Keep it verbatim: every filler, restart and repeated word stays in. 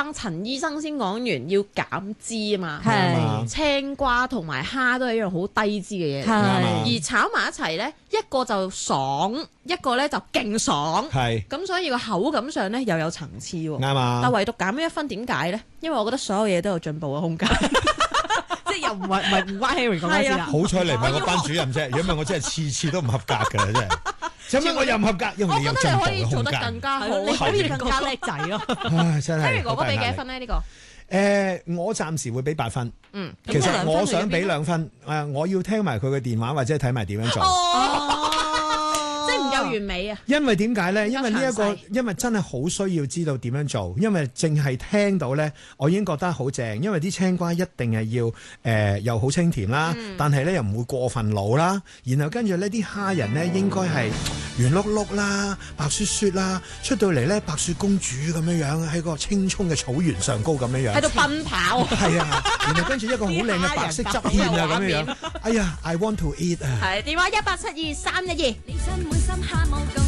生陳醫生先講完要減脂啊嘛， 係青瓜同埋蝦都係一樣好低脂嘅嘢， 係而炒埋一齊咧，一個就爽，一個咧就勁爽， 係咁所以個口感上咧又有層次喎。 啱啊！ 但唯獨減咗一分，點解咧？因為我覺得所有嘢都有進步嘅空間。 即係又唔係唔係唔關 Harry 講事啦。 好彩你唔係個班主任啫，如果唔係我真係次次都唔合格㗎啦，真係。做咩我又唔合格？因為我覺你有進步得你可以嘅空間做得更。加好， 你可以更加叻。 叻仔咯。 唉，真係。 Harry 哥哥俾幾多分咧？呢個誒，我暫時會俾八分。 嗯， 其實我想俾兩分。誒，我要聽埋佢嘅電話或者睇埋點樣做。 哦，即係唔夠完美啊！ 因為點解呢？因為呢、一個詳細， 因為真係好需要知道點樣做，因為淨係聽到呢，我已經覺得好正。因為啲青瓜一定係要誒、呃、又好清甜啦， 嗯但係呢又唔會過分老啦。然後跟住呢啲蝦仁呢應該係圓碌碌啦、白雪雪啦，出到嚟呢，白雪公主咁樣樣喺個青葱嘅草原上高咁樣樣。 喺度奔跑。 係啊，然後跟住一個好靚嘅白色側舷啊咁樣樣。哎呀，I want to eat 啊！ 係電話一八七二三一二。 你真滿心下無窮